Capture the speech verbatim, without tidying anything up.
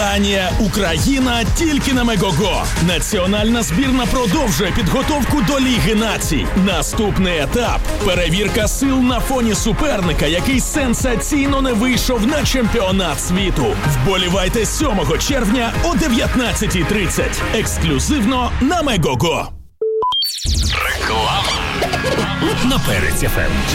Данія, Україна тільки на Мегого. Національна збірна продовжує підготовку до Ліги націй. Наступний етап – перевірка сил на фоні суперника, який сенсаційно не вийшов на чемпіонат світу. Вболівайте сьомого червня о дев'ятнадцятій тридцять. Ексклюзивно на Мегого. Реклама на Перець еф ем.